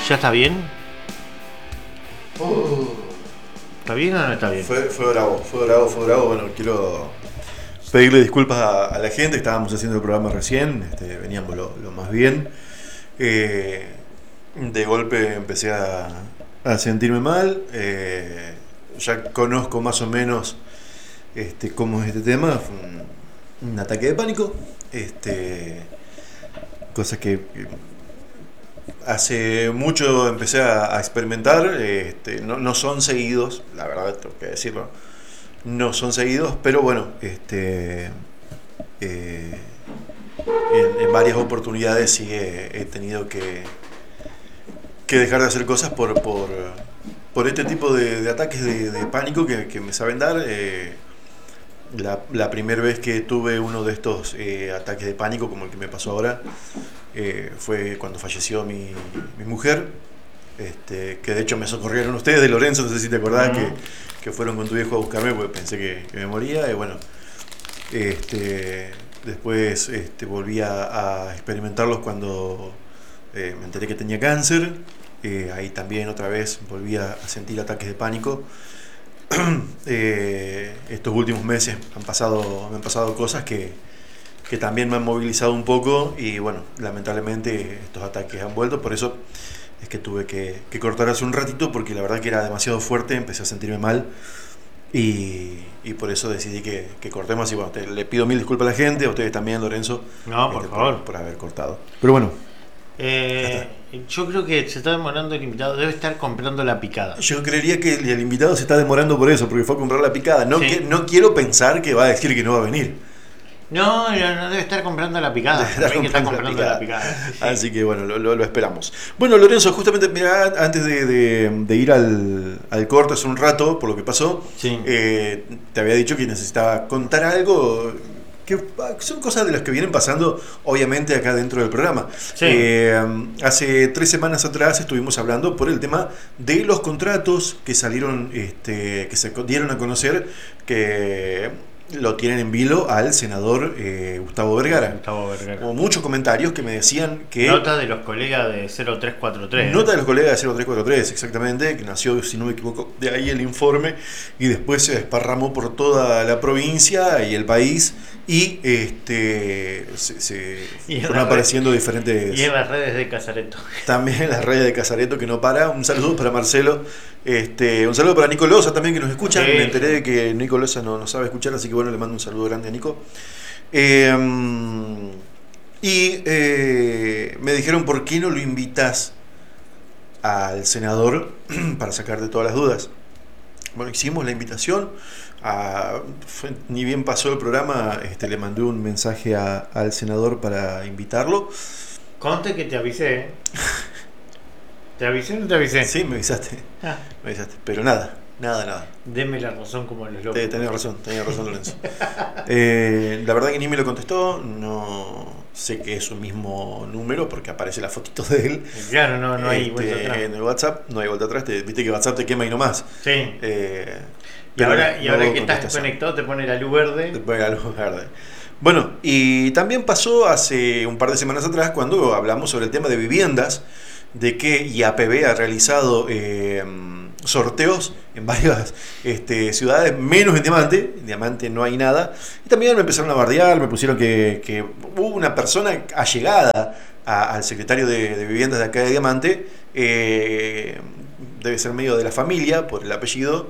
¿Ya está bien? ¿Está bien o no está bien? Fue bravo. Bueno, quiero pedirle disculpas a la gente. Estábamos haciendo el programa recién, veníamos lo más bien. De golpe empecé a sentirme mal. Ya conozco más o menos cómo es este tema. Fue un ataque de pánico. Cosa que hace mucho empecé a experimentar. No son seguidos, la verdad tengo que decirlo. No son seguidos, pero bueno, en varias oportunidades sí he tenido que dejar de hacer cosas por este tipo de ataques de pánico que me saben dar. La primera vez que tuve uno de estos ataques de pánico, como el que me pasó ahora, fue cuando falleció mi mujer, que de hecho me socorrieron ustedes de Lorenzo, no sé si te acordás, que fueron con tu viejo a buscarme porque pensé que me moría. Y bueno, después volví a experimentarlos cuando me enteré que tenía cáncer. Ahí también otra vez volví a sentir ataques de pánico. Estos últimos meses me han pasado cosas que también me han movilizado un poco, y bueno, lamentablemente estos ataques han vuelto. Por eso es que tuve que cortar hace un ratito, porque la verdad que era demasiado fuerte, empecé a sentirme mal y por eso decidí que cortemos. Y bueno, le pido mil disculpas a la gente, a ustedes también, Lorenzo, No, por favor. por haber cortado. Pero bueno, yo creo que se está demorando el invitado, debe estar comprando la picada. yo creería que el invitado se está demorando por eso, porque fue a comprar la picada. Sí. No quiero pensar que va a decir que no va a venir. No, debe estar comprando la picada. También que está comprando la picada. Sí. Así que bueno, lo esperamos. Bueno, Lorenzo, justamente, mira, antes de ir al corte hace un rato, por lo que pasó, Sí. te había dicho que necesitaba contar algo, que son cosas de las que vienen pasando, obviamente, acá dentro del programa. Sí. Hace 3 semanas atrás estuvimos hablando por el tema de los contratos que salieron, que se dieron a conocer, que lo tienen en vilo al senador Gustavo Vergara. Hubo muchos comentarios que me decían que... Nota de los colegas de 0343. Nota de los colegas de 0343, exactamente, que nació, si no me equivoco, de ahí el informe, y después se desparramó por toda la provincia y el país, y fueron apareciendo diferentes... Y en las redes de Casareto. También en las redes de Casareto, que no para. Un saludo para Marcelo, un saludo para Nico Loza también, que nos escucha. Sí. Me enteré de que Nico Loza no sabe escuchar, así que bueno, le mando un saludo grande a Nico. Me dijeron, ¿por qué no lo invitas al senador para sacarte todas las dudas? Bueno, hicimos la invitación. Ni bien pasó el programa, le mandé un mensaje al senador para invitarlo. Conte que te avisé. ¿Te avisé o no te avisé? Sí, me avisaste. Me avisaste, pero nada. Deme la razón como los locos. Tenés razón, Lorenzo. La verdad que ni me lo contestó. No sé que es su mismo número, porque aparece la fotito de él. Claro, no hay vuelta atrás. En el WhatsApp no hay vuelta atrás. Viste que WhatsApp te quema y no más. Sí. Y Pero ahora no que estás conectado te pone la luz verde. Te pone la luz verde. Bueno, y también pasó hace un par de semanas atrás, cuando hablamos sobre el tema de viviendas, de que IAPB ha realizado sorteos en varias ciudades, menos en Diamante. En Diamante no hay nada. Y también me empezaron a bardear, me pusieron que hubo una persona allegada al secretario de viviendas de acá de Diamante, debe ser medio de la familia por el apellido,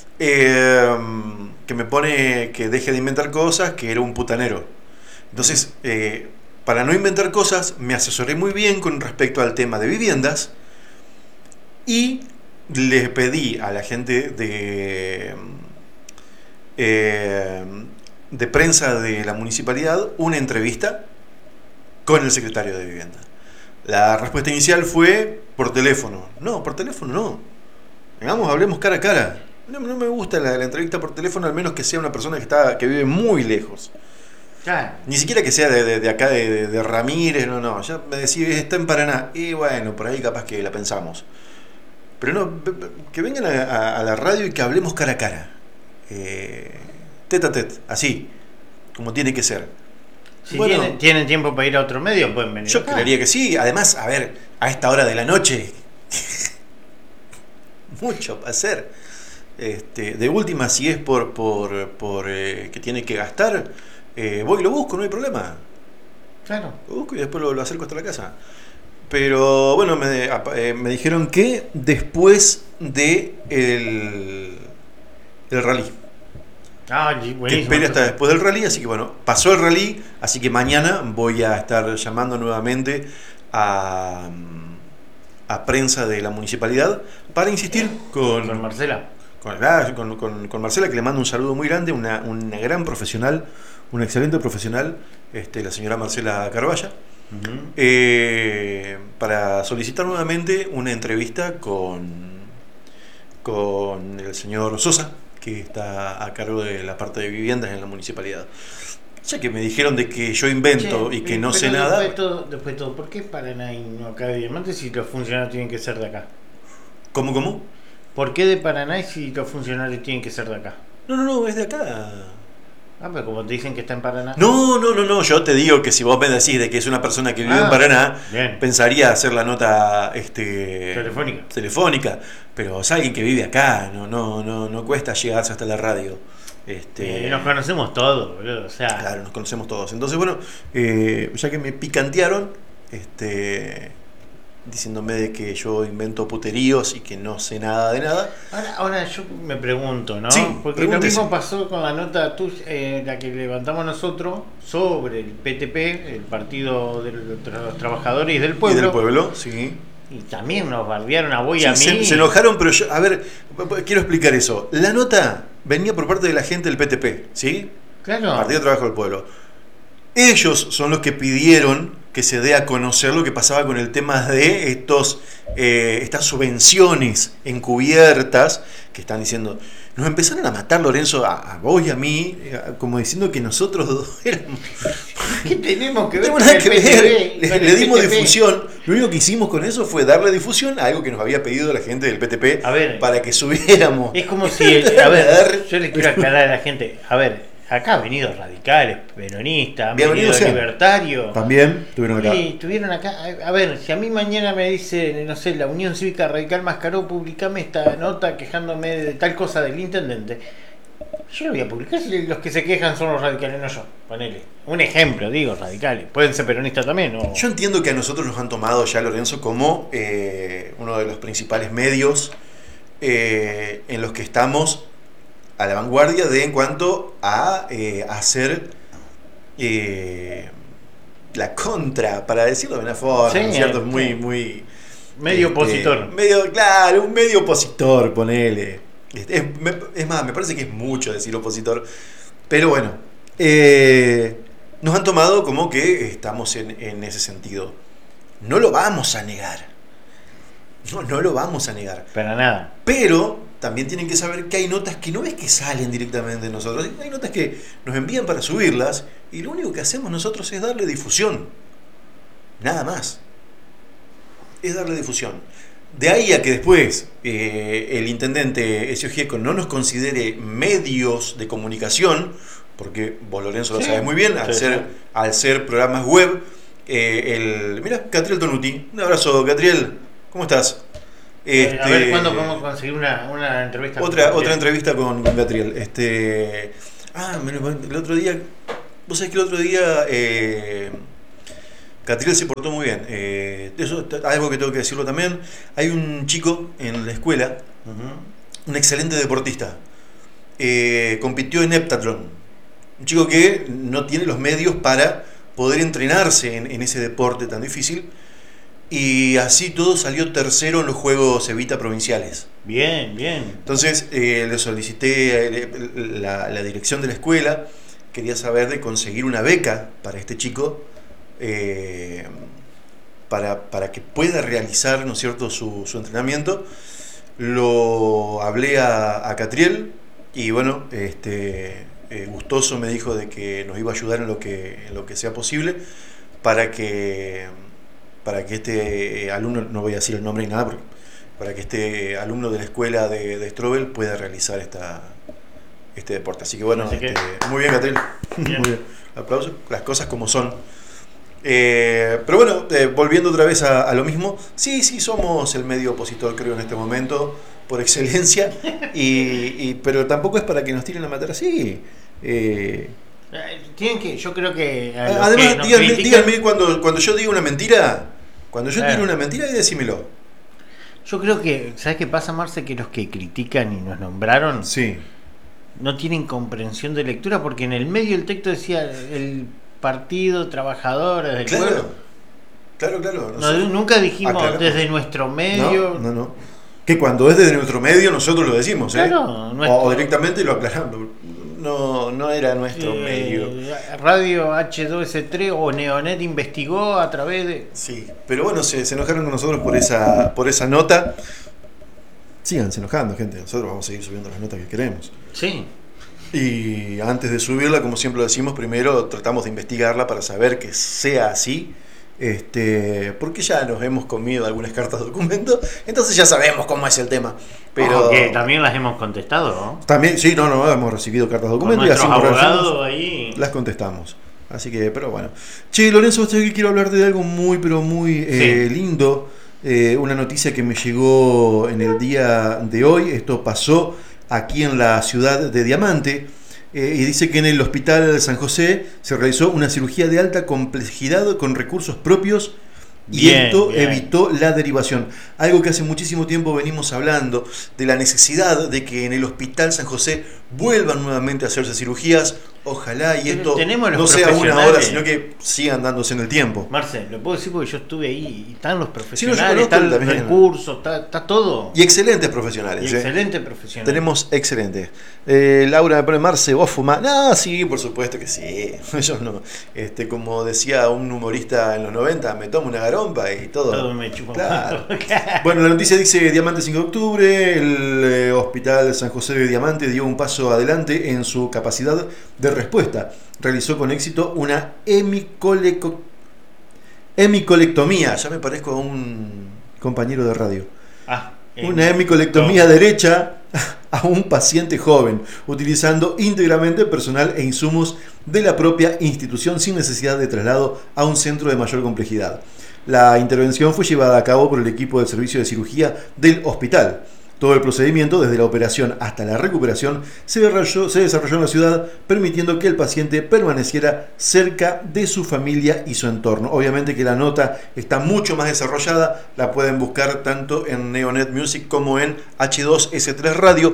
que me pone que deje de inventar cosas, que era un putanero. Entonces, para no inventar cosas, me asesoré muy bien con respecto al tema de viviendas, y le pedí a la gente de prensa de la municipalidad una entrevista con el secretario de vivienda. La respuesta inicial fue por teléfono. No, por teléfono no. Vengamos, hablemos cara a cara. No me gusta la entrevista por teléfono, al menos que sea una persona que vive muy lejos. Claro. Ni siquiera que sea de acá de Ramírez, no. Ya me decís, está en Paraná. Y bueno, por ahí capaz que la pensamos. Pero no, que vengan a la radio y que hablemos cara a cara. Tete a tete, así, como tiene que ser. Si tienen tiempo para ir a otro medio, pueden venir. Yo acá. creería que sí. Además, a ver, a esta hora de la noche, mucho para hacer. De última, si es por que tiene que gastar, voy y lo busco, no hay problema. Claro. Lo busco y después lo acerco hasta la casa. Pero bueno, me dijeron que después de el rally. Que Buenísimo. espere hasta después del rally, así que bueno, pasó el rally, así que mañana voy a estar llamando nuevamente a prensa de la municipalidad para insistir Con Marcela. con Marcela, que le mando un saludo muy grande, una gran profesional, una excelente profesional, la señora Marcela Carballa, para solicitar nuevamente una entrevista con el señor Sosa, que está a cargo de la parte de viviendas en la municipalidad. Ya que me dijeron de que yo invento y que no sé nada. Después de todo, ¿por qué Paraná y no acá de Diamantes si los funcionarios tienen que ser de acá? ¿Cómo? ¿Por qué de Paraná y si los funcionarios tienen que ser de acá? No, es de acá. Pero como te dicen que está en Paraná. No, yo te digo que si vos me decís de que es una persona que vive en Paraná, bien. pensaría hacer la nota telefónica, pero es alguien que vive acá, no cuesta llegarse hasta la radio. Nos conocemos todos, boludo, o sea. Claro, nos conocemos todos. Entonces, bueno, ya que me picantearon, diciéndome de que yo invento puteríos y que no sé nada de nada. Ahora yo me pregunto, ¿no? Sí, porque lo mismo pasó con la nota tuya, la que levantamos nosotros sobre el PTP, el Partido de los Trabajadores y del Pueblo. Y del Pueblo, sí. Y también nos bardearon a vos y a mí. Se enojaron, pero yo, a ver, quiero explicar eso. La nota venía por parte de la gente del PTP, ¿sí? Claro. Partido de Trabajo del Pueblo. Ellos son los que pidieron que se dé a conocer lo que pasaba con el tema de estas subvenciones encubiertas que están diciendo. Nos empezaron a matar, Lorenzo, a vos y a mí, como diciendo que nosotros dos éramos. ¿Qué tenemos que ver? No Con nada el que ver. PTP, Le dimos PTP? difusión. Lo único que hicimos con eso fue darle difusión a algo que nos había pedido la gente del PTP para que subiéramos. Es como si, a ver, yo les quiero aclarar a la gente, a ver, acá han venido radicales, peronistas, han venido libertarios. También estuvieron acá. Sí, estuvieron acá. A ver, si a mí mañana me dice, no sé, la Unión Cívica Radical Mascaró, publicame esta nota quejándome de tal cosa del intendente, yo lo voy a publicar si los que se quejan son los radicales, no yo. Ponele. Un ejemplo, digo, radicales. Pueden ser peronistas también, ¿no? Yo entiendo que a nosotros nos han tomado ya, Lorenzo, como uno de los principales medios en los que estamos a la vanguardia en cuanto a hacer la contra, para decirlo de una forma, sí, ¿no es cierto? Muy medio opositor. Claro, un medio opositor, ponele. Es más, me parece que es mucho decir opositor, pero bueno, nos han tomado como que estamos en ese sentido. No lo vamos a negar. No lo vamos a negar. Para nada. Pero también tienen que saber que hay notas que no es que salen directamente de nosotros, hay notas que nos envían para subirlas y lo único que hacemos nosotros es darle difusión. Nada más. Es darle difusión. De ahí a que después el intendente Ezio Gieco no nos considere medios de comunicación, porque vos, Lorenzo, lo sabés muy bien, al ser programas web, mira, Catriel Tonuti, un abrazo, Catriel, ¿cómo estás? A ver cuándo podemos conseguir una entrevista. Otra entrevista con Catriel. El otro día, vos sabés que el otro día Catriel se portó muy bien. Eso, algo que tengo que decirlo también. Hay un chico en la escuela, un excelente deportista. Compitió en heptatlón. Un chico que no tiene los medios para poder entrenarse en ese deporte tan difícil. Y así todo salió tercero en los Juegos Evita provinciales. Bien. Entonces le solicité la dirección de la escuela. Quería saber de conseguir una beca para este chico. Para que pueda realizar, ¿no es cierto?, su entrenamiento. Lo hablé a Catriel y bueno, gustoso me dijo de que nos iba a ayudar en lo que sea posible para que este alumno, no voy a decir el nombre ni nada, para que este alumno de la escuela de Strobel pueda realizar este deporte. Así que bueno, muy bien, Catriel. Muy bien. Aplausos, las cosas como son. Pero bueno, volviendo otra vez a lo mismo, sí, somos el medio opositor, creo, en este momento. por excelencia, pero tampoco es para que nos tiren a matar así. Tienen que, yo creo que... Además, díganme cuando yo diga una mentira, cuando yo tire una mentira, decímelo. Yo creo que, ¿sabes qué pasa, Marce? Que los que critican y nos nombraron... Sí. No tienen comprensión de lectura, porque en el medio del texto decía el Partido Trabajadores del Pueblo. Claro. Nunca dijimos desde nuestro medio. No. Que cuando es desde nuestro medio nosotros lo decimos, claro, o directamente lo aclaramos. No era nuestro medio. Radio H2S3 o Neonet investigó a través de... Sí, pero bueno, se enojaron con nosotros por esa nota. Síganse enojando, gente. Nosotros vamos a seguir subiendo las notas que queremos. Sí. Y antes de subirla, como siempre lo decimos, primero tratamos de investigarla para saber que sea así. Porque ya nos hemos comido algunas cartas de documento, entonces ya sabemos cómo es el tema. Pero que también las hemos contestado, ¿no? También, sí, no, hemos recibido cartas de documento y así ahí las contestamos. Así que, pero bueno. Che, Lorenzo, que quiero hablar de algo muy, pero muy lindo. Una noticia que me llegó en el día de hoy. Esto pasó aquí en la ciudad de Diamante. Y dice que en el Hospital San José se realizó una cirugía de alta complejidad con recursos propios y esto evitó la derivación. Algo que hace muchísimo tiempo venimos hablando, de la necesidad de que en el Hospital San José vuelvan nuevamente a hacerse cirugías. Ojalá y esto no sea una hora, sino que sigan dándose en el tiempo. Marce, lo puedo decir porque yo estuve ahí y están los profesionales, están los recursos, está todo. Y excelentes profesionales. Excelentes profesionales. Tenemos excelentes. Laura me pone, Marce, ¿vos fumás? No, sí, por supuesto que sí. Yo no. Como decía un humorista en los 90, me tomo una garompa y todo. Todo me chupa. Claro. Bueno, la noticia dice Diamante 5 de octubre, el Hospital San José de Diamante dio un paso adelante en su capacidad de respuesta. Realizó con éxito una hemicolectomía. Ya me parezco a un compañero de radio. Una hemicolectomía derecha a un paciente joven, utilizando íntegramente personal e insumos de la propia institución sin necesidad de traslado a un centro de mayor complejidad. La intervención fue llevada a cabo por el equipo del servicio de cirugía del hospital. Todo el procedimiento, desde la operación hasta la recuperación, se desarrolló en la ciudad, permitiendo que el paciente permaneciera cerca de su familia y su entorno. Obviamente que la nota está mucho más desarrollada, la pueden buscar tanto en Neonet Music como en H2S3 Radio.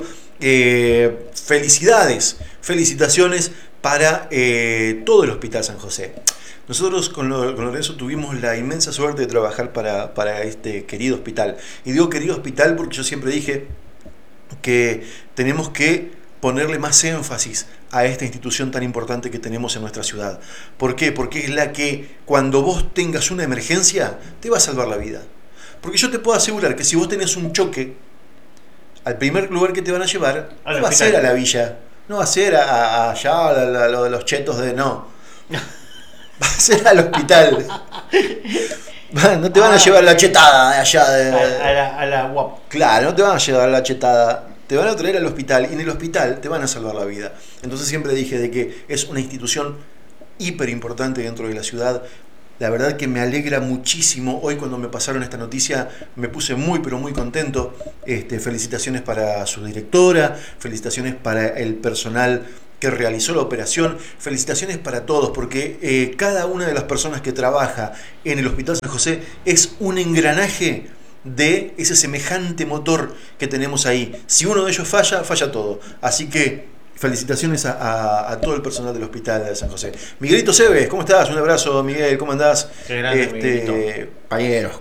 Felicitaciones para todo el Hospital San José. Nosotros con Lorenzo tuvimos la inmensa suerte de trabajar para este querido hospital. Y digo querido hospital porque yo siempre dije que tenemos que ponerle más énfasis a esta institución tan importante que tenemos en nuestra ciudad. ¿Por qué? Porque es la que cuando vos tengas una emergencia te va a salvar la vida. Porque yo te puedo asegurar que si vos tenés un choque, al primer lugar que te van a llevar no va a ser a la villa, no va a ser allá a lo de los chetos de no. Va a ser al hospital. No te van a llevar la chetada de allá. A la UAP. Claro, no te van a llevar la chetada. Te van a traer al hospital y en el hospital te van a salvar la vida. Entonces siempre dije de que es una institución hiper importante dentro de la ciudad. La verdad que me alegra muchísimo. Hoy cuando me pasaron esta noticia me puse muy pero muy contento. Felicitaciones para su directora, felicitaciones para el personal que realizó la operación, felicitaciones para todos, porque cada una de las personas que trabaja en el Hospital San José es un engranaje de ese semejante motor que tenemos ahí. Si uno de ellos falla, falla todo. Así que felicitaciones a todo el personal del Hospital de San José. Miguelito Cebes, ¿cómo estás? Un abrazo, Miguel, ¿cómo andás? Qué grande, Miguelito. Compañeros.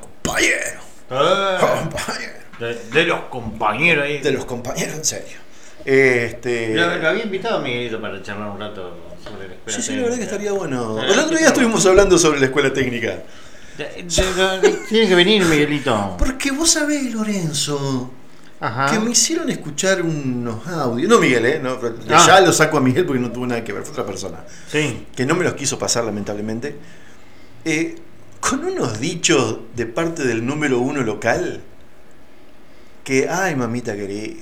De los compañeros ahí. De los compañeros, en serio. Lo había invitado a Miguelito para charlar un rato sobre la escuela técnica. Sí, la verdad que estaría bueno. El otro día estuvimos hablando sobre la escuela técnica. Tiene que venir, Miguelito. Porque vos sabés, Lorenzo, Ajá. que me hicieron escuchar unos audios. No Miguel, no, ya lo saco a Miguel porque no tuvo nada que ver, fue otra persona. Sí. Que no me los quiso pasar, lamentablemente. Con unos dichos de parte del número 1 local. Que, ay, mamita querida.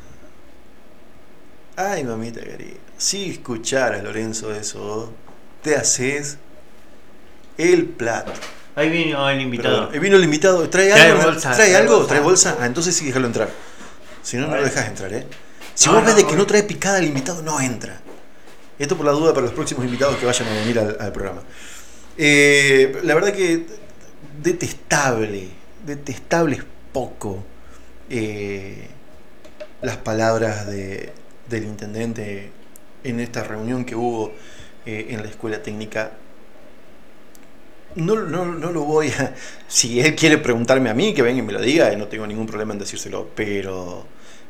Ay, mamita querida, si escucharas, Lorenzo, eso, te haces el plato. Ahí vino el invitado. Perdón, vino el invitado. ¿Trae algo? Bolsa, ¿Trae algo? Bolsa. ¿Trae bolsa? Ah, entonces sí, déjalo entrar. Si no, no lo dejas entrar, ¿eh? Si No, vos ves no, de que no trae picada el invitado, no entra. Esto por la duda para los próximos invitados que vayan a venir al programa. La verdad que detestable es poco las palabras del intendente en esta reunión que hubo en la escuela técnica. No lo voy a... Si él quiere preguntarme a mí, que venga y me lo diga, no tengo ningún problema en decírselo, pero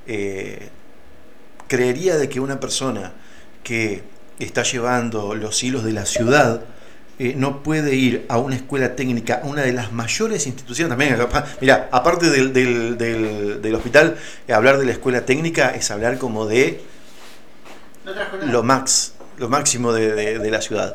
creería de que una persona que está llevando los hilos de la ciudad no puede ir a una escuela técnica, a una de las mayores instituciones también. Mira, aparte del hospital, hablar de la escuela técnica es hablar como de lo máximo de la ciudad.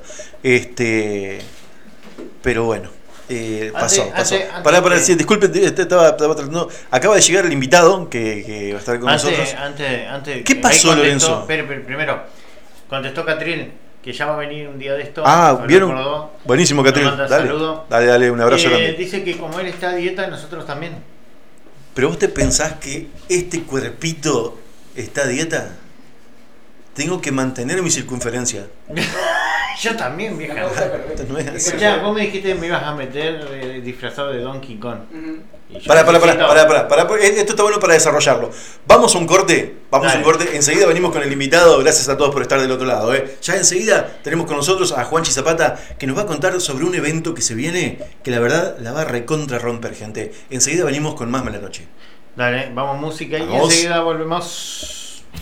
Pero bueno, pasó. Para decir, disculpen, estaba tratando. Acaba de llegar el invitado que va a estar con nosotros. Antes, ¿Qué pasó, Lorenzo? Pero primero, contestó Catrín que ya va a venir un día de esto. ¿Vieron? Buenísimo, Catrín. Dale, un abrazo grande. Dice que como él está a dieta, nosotros también. ¿Pero vos te pensás que este cuerpito está a dieta? Tengo que mantener mi circunferencia. Yo también, vieja. No es así. Escuchá, vos me dijiste que me ibas a meter disfrazado de Donkey Kong. Pará. Esto está bueno para desarrollarlo. Vamos a un corte. Enseguida venimos con el invitado. Gracias a todos por estar del otro lado. Ya enseguida tenemos con nosotros a Juanchi Zapata, que nos va a contar sobre un evento que se viene, que la verdad la va a recontra romper, gente. Enseguida venimos con más Mala Noche. Dale, vamos música y Vamos. enseguida volvemos.